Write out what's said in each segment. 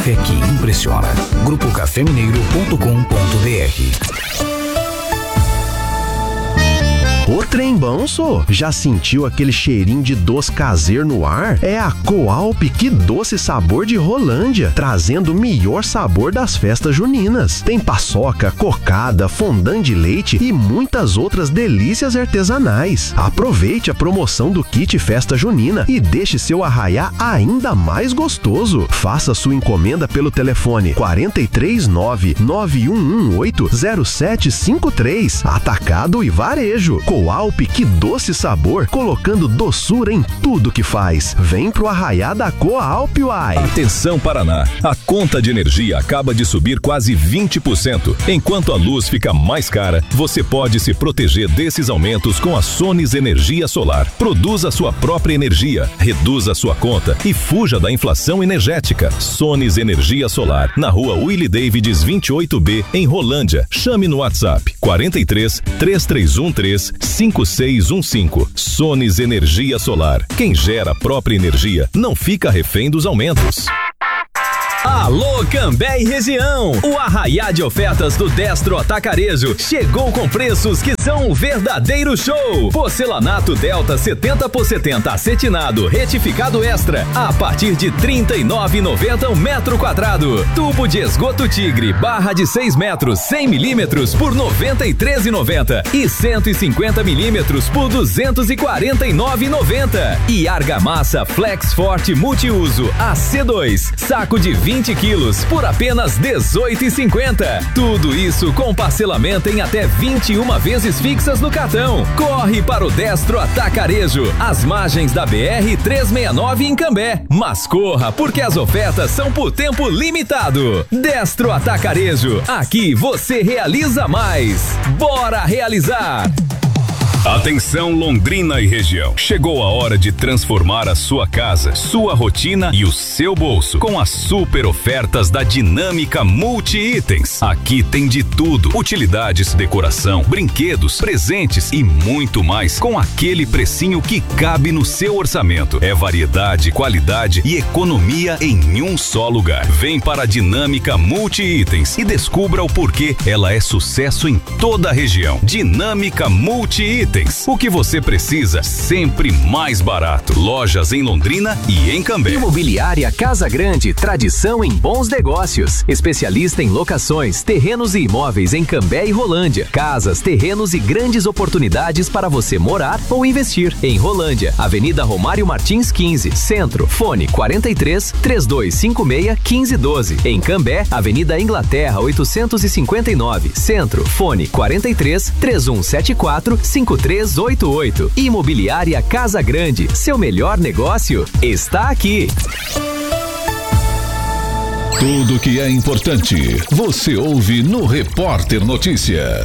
café que impressiona. grupocafemineiro.com.br. O trem bom, sô. Já sentiu aquele cheirinho de doce caseiro no ar? É a Coalp, que doce sabor de Rolândia, trazendo o melhor sabor das festas juninas. Tem paçoca, cocada, fondant de leite e muitas outras delícias artesanais. Aproveite a promoção do kit festa junina e deixe seu arraiá ainda mais gostoso. Faça sua encomenda pelo telefone 439-9118-0753. Atacado e varejo. Coalp, que doce sabor, colocando doçura em tudo que faz. Vem pro arraiá da Coalp, uai. Atenção, Paraná. A conta de energia acaba de subir quase 20%. Enquanto a luz fica mais cara, você pode se proteger desses aumentos com a Sones Energia Solar. Produza sua própria energia, reduza sua conta e fuja da inflação energética. Sones Energia Solar, na rua Willie Davids 28B, em Rolândia. Chame no WhatsApp 43 3313 5615. Sones Energia Solar. Quem gera a própria energia não fica refém dos aumentos. Alô, Cambé e região! O arraiá de ofertas do Destro Atacarejo chegou com preços que são um verdadeiro show. Porcelanato Delta 70x70 acetinado retificado extra a partir de R$ 39,90 um metro quadrado. Tubo de esgoto Tigre barra de 6 metros 100 milímetros por R$ 93,90 e 150 milímetros por R$ 249,90. E argamassa Flex Forte Multiuso AC2 saco de 20 quilos por apenas R$ 18,50. Tudo isso com parcelamento em até 21 vezes fixas no cartão. Corre para o Destro Atacarejo, às margens da BR-369 em Cambé. Mas corra, porque as ofertas são por tempo limitado. Destro Atacarejo, aqui você realiza mais. Bora realizar! Atenção, Londrina e região. Chegou a hora de transformar a sua casa, sua rotina e o seu bolso com as super ofertas da Dinâmica Multi-Itens. Aqui tem de tudo: utilidades, decoração, brinquedos, presentes e muito mais, com aquele precinho que cabe no seu orçamento. É variedade, qualidade e economia em um só lugar. Vem para a Dinâmica Multi-Itens e descubra o porquê ela é sucesso em toda a região. Dinâmica Multi-Itens. O que você precisa, sempre mais barato. Lojas em Londrina e em Cambé. Imobiliária Casa Grande, tradição em bons negócios. Especialista em locações, terrenos e imóveis em Cambé e Rolândia. Casas, terrenos e grandes oportunidades para você morar ou investir. Em Rolândia, Avenida Romário Martins 15, Centro. Fone 43 3256 1512. Em Cambé, Avenida Inglaterra 859, Centro. Fone 43 3174 5388. Imobiliária Casa Grande, seu melhor negócio está aqui. Tudo que é importante, você ouve no Repórter Notícia.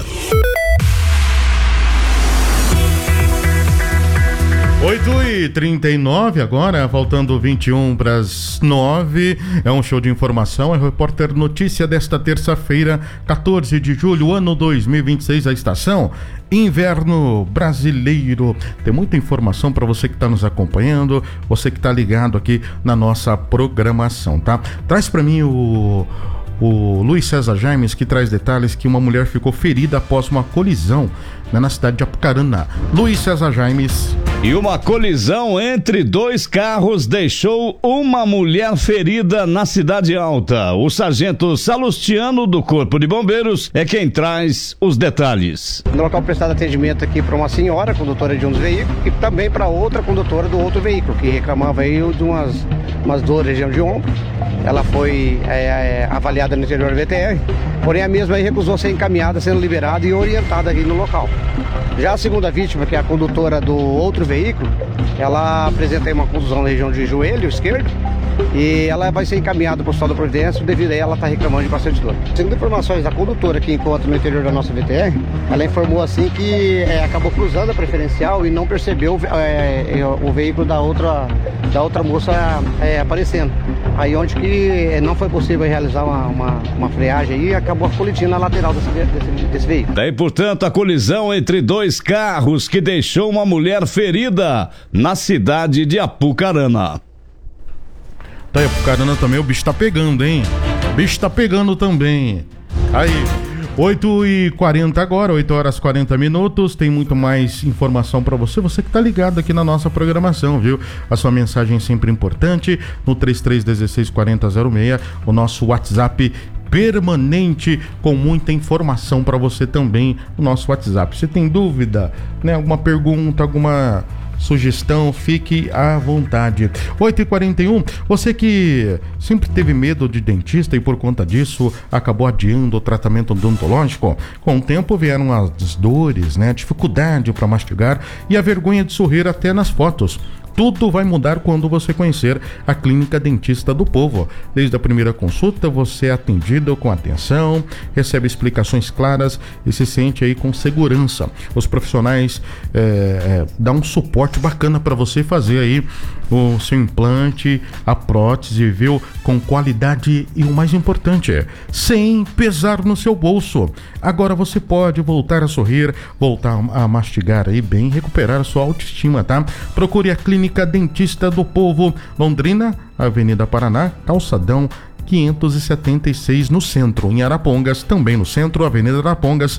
8h39 agora, faltando 21 para as 9. É um show de informação, é o Repórter Notícia desta terça-feira, 14 de julho, ano 2026, a estação Inverno Brasileiro. Tem muita informação para você que está nos acompanhando, você que está ligado aqui na nossa programação, tá? Traz para mim o Luiz César Jaimes, que traz detalhes que uma mulher ficou ferida após uma colisão, né, na cidade de Apucarana. Luiz César Jaimes. E uma colisão entre dois carros deixou uma mulher ferida na Cidade Alta. O sargento Salustiano, do Corpo de Bombeiros, é quem traz os detalhes. No local prestado atendimento aqui para uma senhora, condutora de um dos veículos, e também para outra condutora do outro veículo, que reclamava aí de umas dores na região de ombro. Ela foi avaliada no interior do VTR, porém a mesma aí recusou ser encaminhada, sendo liberada e orientada aqui no local. Já a segunda vítima, que é a condutora do outro veículo, ela apresenta aí uma contusão na região de joelho esquerdo e ela vai ser encaminhada para o Hospital da Providência devido a ela estar reclamando de bastante dor. Segundo informações da condutora que encontra no interior da nossa VTR, ela informou assim que acabou cruzando a preferencial e não percebeu o veículo da outra moça aparecendo. Aí onde que não foi possível realizar uma freagem aí, acabou colidindo na lateral desse veículo. Daí, portanto, a colisão entre dois carros que deixou uma mulher ferida na cidade de Apucarana. Tá aí, Apucarana também, o bicho tá pegando, hein? O bicho tá pegando também. Aí, 8h40 agora, 8h40, tem muito mais informação pra você que tá ligado aqui na nossa programação, viu? A sua mensagem é sempre importante, no 33164006, o nosso WhatsApp permanente com muita informação para você também no nosso WhatsApp. Você tem dúvida, né? Alguma pergunta, alguma sugestão, fique à vontade. 8h41, você que sempre teve medo de dentista e por conta disso acabou adiando o tratamento odontológico, com o tempo vieram as dores, né? Dificuldade para mastigar e a vergonha de sorrir até nas fotos. Tudo vai mudar quando você conhecer a Clínica Dentista do Povo. Desde a primeira consulta, você é atendido com atenção, recebe explicações claras e se sente aí com segurança. Os profissionais dão um suporte bacana para você fazer aí o seu implante, a prótese, viu? Com qualidade e o mais importante, sem pesar no seu bolso. Agora você pode voltar a sorrir, voltar a mastigar aí bem, recuperar a sua autoestima, tá? Procure a Clínica Dentista do Povo, Londrina, Avenida Paraná, Calçadão 576 no centro. Em Arapongas, também no centro, Avenida Arapongas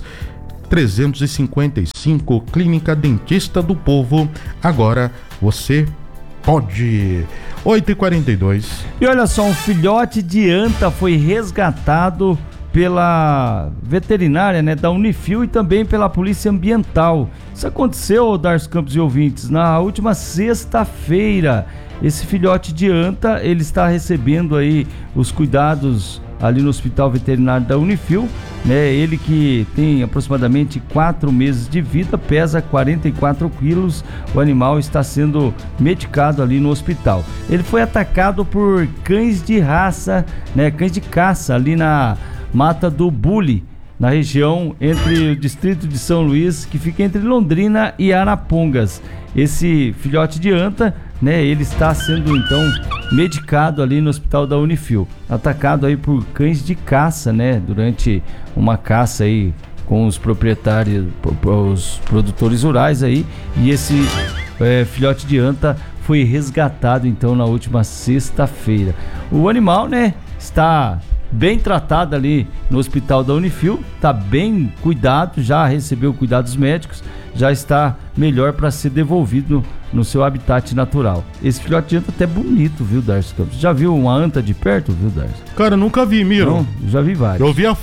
355, Clínica Dentista do Povo. Agora você pode. 8h42. E olha só, um filhote de anta foi resgatado pela veterinária, né, da Unifil e também pela Polícia Ambiental. Isso aconteceu, Darcy Campos e ouvintes, na última sexta-feira. Esse filhote de anta, ele está recebendo aí os cuidados ali no Hospital Veterinário da Unifil, né? Ele que tem aproximadamente 4 meses de vida, pesa 44 quilos, o animal está sendo medicado ali no hospital. Ele foi atacado por cães de raça, né? Cães de caça ali na Mata do Bule, na região entre o distrito de São Luís, que fica entre Londrina e Arapongas. Esse filhote de anta, né, ele está sendo então medicado ali no hospital da Unifil, atacado aí por cães de caça, né, durante uma caça aí com os proprietários, os produtores rurais aí, e esse filhote de anta foi resgatado então na última sexta-feira. O animal, né, está bem tratado ali no hospital da Unifil, está bem cuidado, já recebeu cuidados médicos, já está melhor para ser devolvido no seu habitat natural. Esse filhote de anta até bonito, viu, Darcy Campos? Já viu uma anta de perto, viu, Darcy? Cara, nunca vi, Miro. Não, já vi vários. Eu vi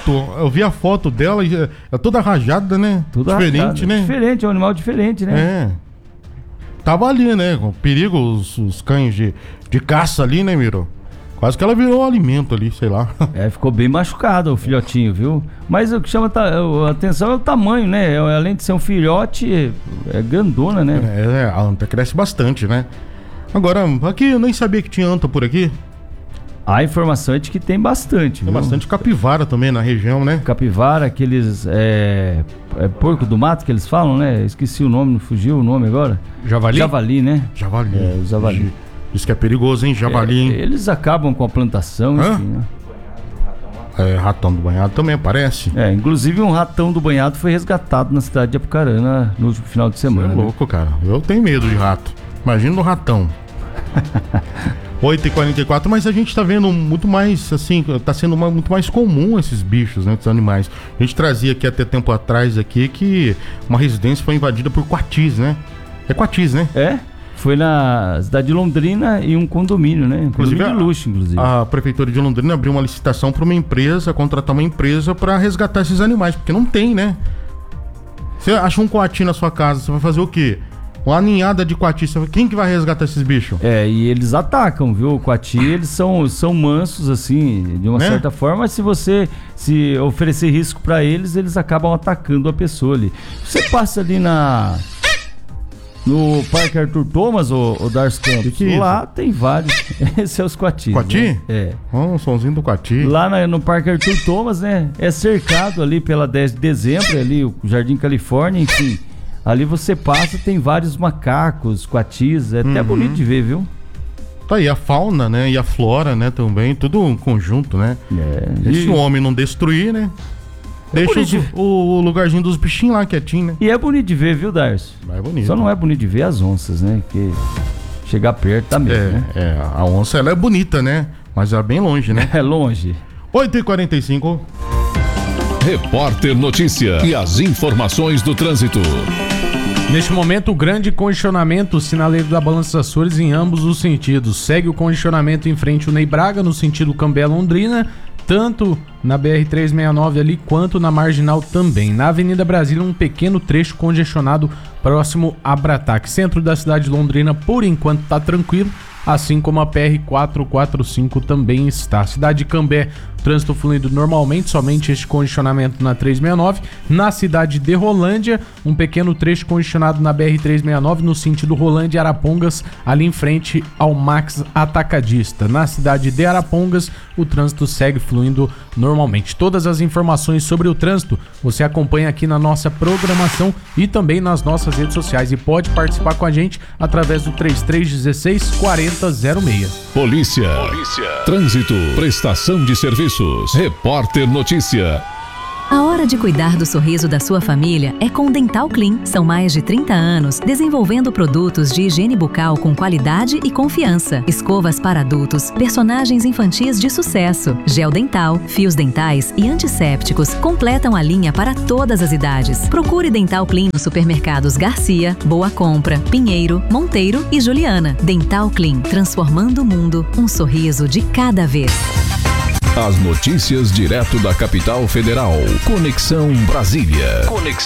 a foto dela, é toda rajada, né? Toda diferente, rajada, né? Diferente, é um animal diferente, né? É. Tava ali, né? Com perigo os cães de caça ali, né, Miro? Quase que ela virou alimento ali, sei lá. Ficou bem machucado o filhotinho, viu? Mas o que chama a atenção é o tamanho, né? Além de ser um filhote, é grandona, né? A anta cresce bastante, né? Agora, aqui eu nem sabia que tinha anta por aqui. A informação é de que tem bastante, Tem viu? bastante capivara também na região, né? Capivara, aqueles porco do mato que eles falam, né? Esqueci o nome, não fugiu o nome agora. Javali? Javali, né? Javali. O javali. Isso que é perigoso, hein? Javali, hein? Eles acabam com a plantação, enfim, né? Ratão do banhado também aparece. Inclusive um ratão do banhado foi resgatado na cidade de Apucarana no último final de semana. Você é louco, cara. Eu tenho medo de rato. Imagina o ratão. 8h44, mas a gente tá vendo muito mais, assim, tá sendo muito mais comum esses bichos, né, esses animais. A gente trazia aqui até tempo atrás aqui que uma residência foi invadida por coatis, né? É coatis, né? Foi na cidade de Londrina e um condomínio, né? Inclusive, de luxo, inclusive. A prefeitura de Londrina abriu uma licitação para uma empresa, contratar uma empresa para resgatar esses animais, porque não tem, né? Você acha um coati na sua casa, você vai fazer o quê? Uma ninhada de coati, quem que vai resgatar esses bichos? E eles atacam, viu? O coati, eles são mansos, assim, de uma certa forma, mas se você se oferecer risco para eles, eles acabam atacando a pessoa ali. Você passa ali no Parque Arthur Thomas, o Darcy Campos, lá tem vários. Esse é os coatis. Coati? Né? Um somzinho do coati. Lá no Parque Arthur Thomas, né? É cercado ali pela 10 de dezembro, ali o Jardim Califórnia, enfim. Ali você passa, tem vários macacos, coatis, é até bonito de ver, viu? Tá aí a fauna, né? E a flora, né? Também, tudo um conjunto, né? Se o homem não destruir, né? Deixa o lugarzinho dos bichinhos lá quietinho, né? E é bonito de ver, viu, Darcy? É bonito. Só não é bonito de ver as onças, né? Que chegar perto também, né? A onça, ela é bonita, né? Mas é bem longe, né? É longe. 8h45. Repórter Notícia e as informações do trânsito. Neste momento, grande congestionamento, sinaleiro da Balança Açores em ambos os sentidos. Segue o congestionamento em frente ao Ney Braga, no sentido Cambé-Londrina, tanto na BR-369 ali, quanto na Marginal também. Na Avenida Brasília, um pequeno trecho congestionado próximo a Brataque. Centro da cidade de Londrina, por enquanto, está tranquilo, assim como a PR-445 também está. Cidade de Cambé, trânsito fluindo normalmente, somente este congestionamento na 369. Na cidade de Rolândia, um pequeno trecho congestionado na BR-369 no sentido Rolândia-Arapongas, ali em frente ao Max Atacadista. Na cidade de Arapongas, o trânsito segue fluindo normalmente. Todas as informações sobre o trânsito você acompanha aqui na nossa programação e também nas nossas redes sociais, e pode participar com a gente através do 3316-4006. Polícia. Trânsito. Prestação de serviços. Repórter Notícia. A hora de cuidar do sorriso da sua família é com Dental Clean. São mais de 30 anos desenvolvendo produtos de higiene bucal com qualidade e confiança. Escovas para adultos, personagens infantis de sucesso, gel dental, fios dentais e antissépticos completam a linha para todas as idades. Procure Dental Clean nos supermercados Garcia, Boa Compra, Pinheiro, Monteiro e Juliana. Dental Clean, transformando o mundo, um sorriso de cada vez. As notícias direto da capital federal. Conexão Brasília.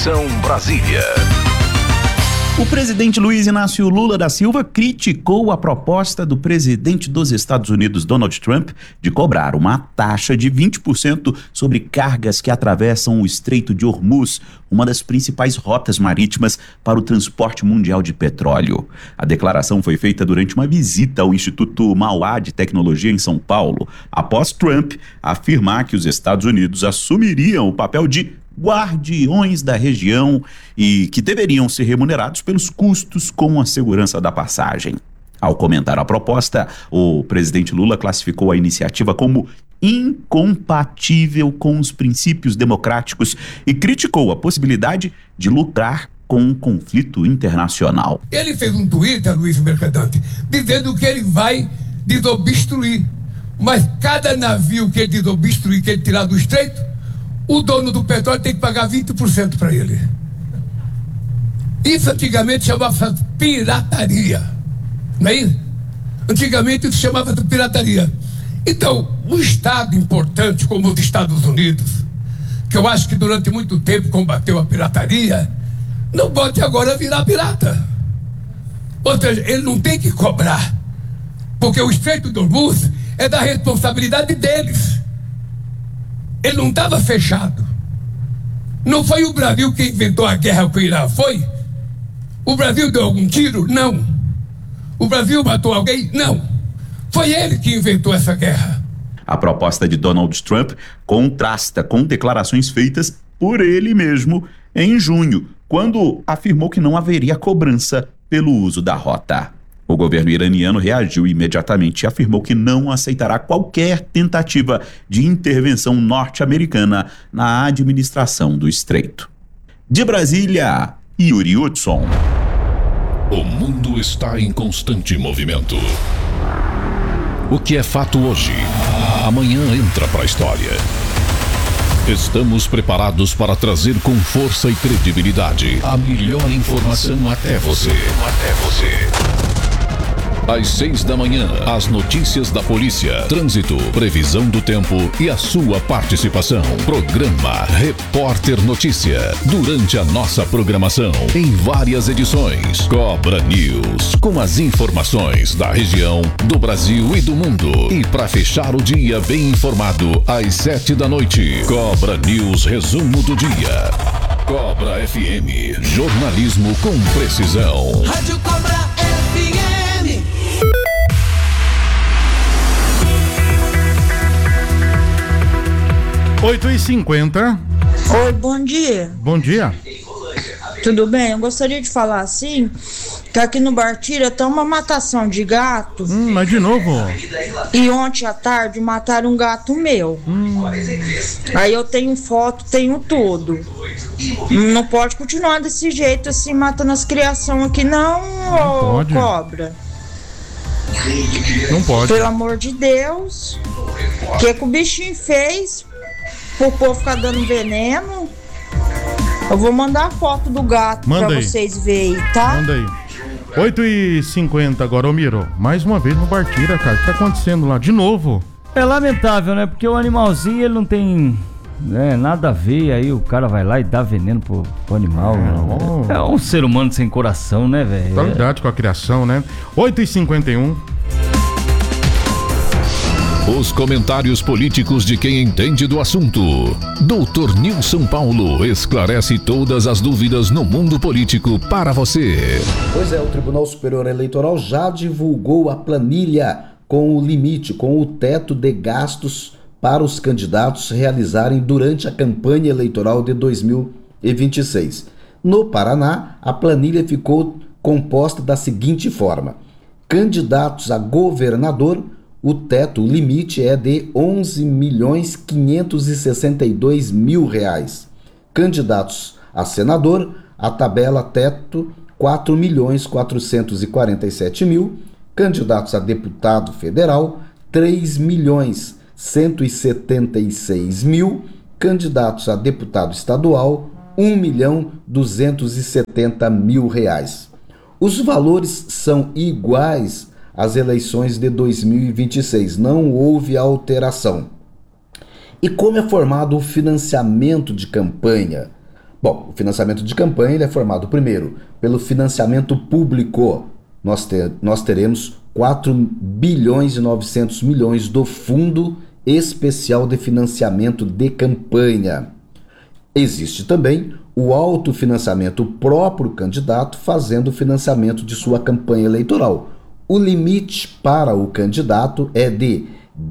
O presidente Luiz Inácio Lula da Silva criticou a proposta do presidente dos Estados Unidos, Donald Trump, de cobrar uma taxa de 20% sobre cargas que atravessam o Estreito de Hormuz, uma das principais rotas marítimas para o transporte mundial de petróleo. A declaração foi feita durante uma visita ao Instituto Mauá de Tecnologia em São Paulo, após Trump afirmar que os Estados Unidos assumiriam o papel de guardiões da região e que deveriam ser remunerados pelos custos com a segurança da passagem. Ao comentar a proposta, o presidente Lula classificou a iniciativa como incompatível com os princípios democráticos e criticou a possibilidade de lutar com um conflito internacional. Ele fez um Twitter, Luiz Mercadante, dizendo que ele vai desobstruir, mas cada navio que ele desobstruir, que ele tirar do estreito, o dono do petróleo tem que pagar 20% para ele. Isso antigamente chamava pirataria, não é isso? Antigamente isso chamava de pirataria. Então, um Estado importante como os Estados Unidos, que eu acho que durante muito tempo combateu a pirataria, não pode agora virar pirata. Ou seja, ele não tem que cobrar, porque o Estreito de Hormuz é da responsabilidade deles. Ele não estava fechado. Não foi o Brasil que inventou a guerra com o Irã, foi? O Brasil deu algum tiro? Não. O Brasil matou alguém? Não. Foi ele que inventou essa guerra. A proposta de Donald Trump contrasta com declarações feitas por ele mesmo em junho, quando afirmou que não haveria cobrança pelo uso da rota. O governo iraniano reagiu imediatamente e afirmou que não aceitará qualquer tentativa de intervenção norte-americana na administração do estreito. De Brasília, Yuri Hudson. O mundo está em constante movimento. O que é fato hoje, amanhã entra para a história. Estamos preparados para trazer com força e credibilidade a melhor informação até você. Às 6 da manhã, as notícias da polícia, trânsito, previsão do tempo e a sua participação. Programa Repórter Notícia. Durante a nossa programação, em várias edições, Cobra News, com as informações da região, do Brasil e do mundo. E para fechar o dia bem informado, às 7 da noite, Cobra News Resumo do Dia. Cobra FM, jornalismo com precisão. Rádio Cobra FM. 8h50. Oi, bom dia. Bom dia. Tudo bem? Eu gostaria de falar assim, que aqui no Bartira tem uma matação de gato. Mas de novo? E ontem à tarde mataram um gato meu. Aí eu tenho foto, tenho tudo. Não pode continuar desse jeito assim, matando as criações aqui não, ô pode. Cobra. Não pode. Pelo amor de Deus. O que o bichinho fez pro povo ficar dando veneno? Eu vou mandar a foto do gato pra vocês verem, tá? Manda aí. 8h50 agora, ô Miro. Mais uma vez no Bartira, cara. O que tá acontecendo lá? De novo. É lamentável, né? Porque o animalzinho, ele não tem nada a ver. Aí o cara vai lá e dá veneno pro animal. É um ser humano sem coração, né, velho? Qualidade com a criação, né? 8h51. Os comentários políticos de quem entende do assunto. Dr. Nilson Paulo esclarece todas as dúvidas no mundo político para você. Pois é, o Tribunal Superior Eleitoral já divulgou a planilha com o limite, com o teto de gastos para os candidatos realizarem durante a campanha eleitoral de 2026. No Paraná, a planilha ficou composta da seguinte forma: candidatos a governador, o teto, o limite é de R$11.562.000. Candidatos a senador, a tabela teto, R$4.447.000. Candidatos a deputado federal, R$3.176.000. Candidatos a deputado estadual, R$1.270.000. Os valores são iguais às eleições de 2026, não houve alteração. E como é formado o financiamento de campanha? Bom, o financiamento de campanha ele é formado primeiro pelo financiamento público. Nós teremos 4.900.000.000 do Fundo Especial de Financiamento de Campanha. Existe também o autofinanciamento próprio candidato fazendo o financiamento de sua campanha eleitoral. O limite para o candidato é de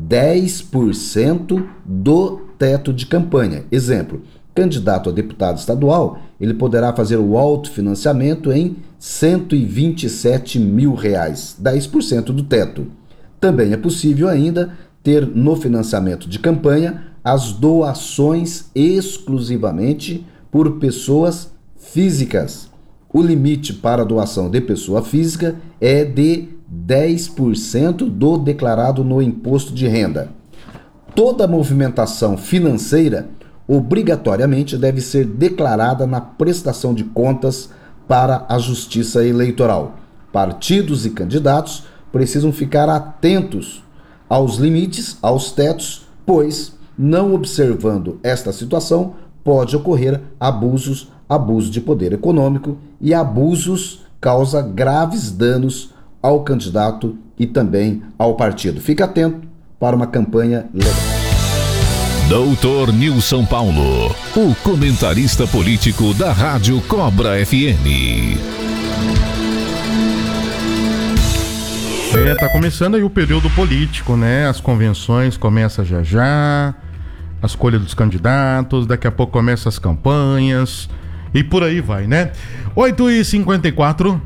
10% do teto de campanha. Exemplo, candidato a deputado estadual, ele poderá fazer o autofinanciamento em R$127.000, 10% do teto. Também é possível ainda ter no financiamento de campanha as doações exclusivamente por pessoas físicas. O limite para a doação de pessoa física é de 10% do declarado no imposto de renda. Toda movimentação financeira obrigatoriamente deve ser declarada na prestação de contas para a Justiça Eleitoral. Partidos e candidatos precisam ficar atentos aos limites, aos tetos, pois, não observando esta situação, pode ocorrer abuso de poder econômico e abusos causa graves danos ao candidato e também ao partido. Fique atento para uma campanha legal. Doutor Nilson Paulo, o comentarista político da Rádio Cobra FM. Tá começando aí o período político, né? As convenções começam já, a escolha dos candidatos, daqui a pouco começam as campanhas e por aí vai, né? 8h54.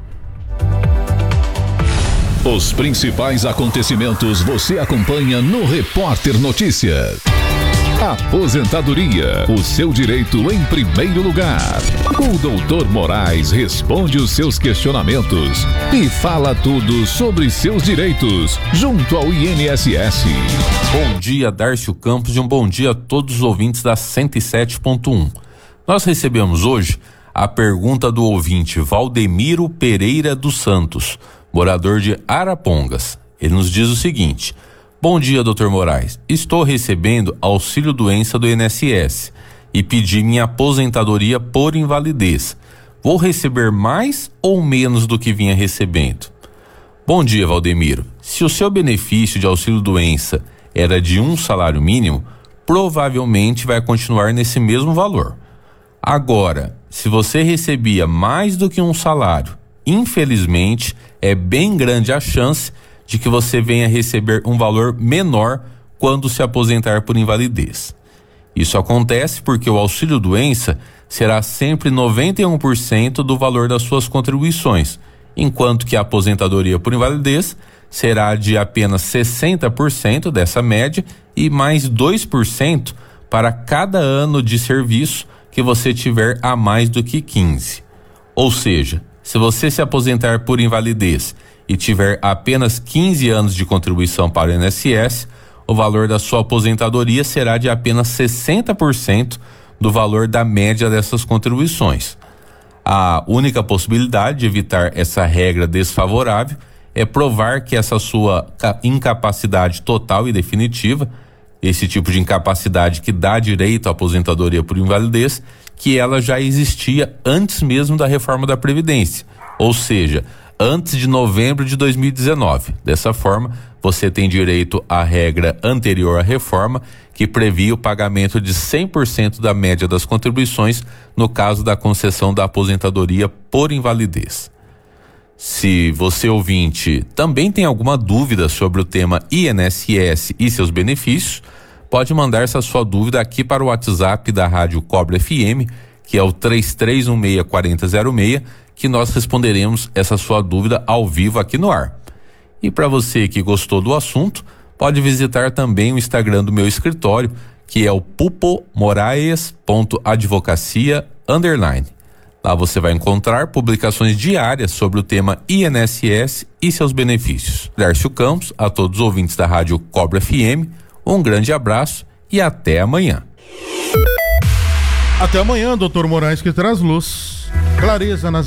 Os principais acontecimentos você acompanha no Repórter Notícias. Aposentadoria, o seu direito em primeiro lugar. O Dr. Moraes responde os seus questionamentos e fala tudo sobre seus direitos junto ao INSS. Bom dia, Dárcio Campos, e um bom dia a todos os ouvintes da 107.1. Nós recebemos hoje a pergunta do ouvinte Valdemiro Pereira dos Santos, morador de Arapongas. Ele nos diz o seguinte: bom dia, Dr. Moraes. Estou recebendo auxílio-doença do INSS e pedi minha aposentadoria por invalidez. Vou receber mais ou menos do que vinha recebendo? Bom dia, Valdemiro. Se o seu benefício de auxílio-doença era de um salário mínimo, provavelmente vai continuar nesse mesmo valor. Agora, se você recebia mais do que um salário, infelizmente, é bem grande a chance de que você venha receber um valor menor quando se aposentar por invalidez. Isso acontece porque o auxílio-doença será sempre 91% do valor das suas contribuições, enquanto que a aposentadoria por invalidez será de apenas 60% dessa média e mais 2% para cada ano de serviço que você tiver a mais do que 15. Ou seja, se você se aposentar por invalidez e tiver apenas 15 anos de contribuição para o INSS, o valor da sua aposentadoria será de apenas 60% do valor da média dessas contribuições. A única possibilidade de evitar essa regra desfavorável é provar que essa sua incapacidade total e definitiva, esse tipo de incapacidade que dá direito à aposentadoria por invalidez, que ela já existia antes mesmo da reforma da Previdência, ou seja, antes de novembro de 2019. Dessa forma, você tem direito à regra anterior à reforma, que previa o pagamento de 100% da média das contribuições no caso da concessão da aposentadoria por invalidez. Se você, ouvinte, também tem alguma dúvida sobre o tema INSS e seus benefícios, pode mandar essa sua dúvida aqui para o WhatsApp da Rádio Cobra FM, que é o 3316-4006, que nós responderemos essa sua dúvida ao vivo aqui no ar. E para você que gostou do assunto, pode visitar também o Instagram do meu escritório, que é o pupomoraes.advocacia_. Lá você vai encontrar publicações diárias sobre o tema INSS e seus benefícios. Darcio Campos, a todos os ouvintes da Rádio Cobra FM, um grande abraço e até amanhã. Até amanhã, doutor Moraes, que traz luz, clareza nas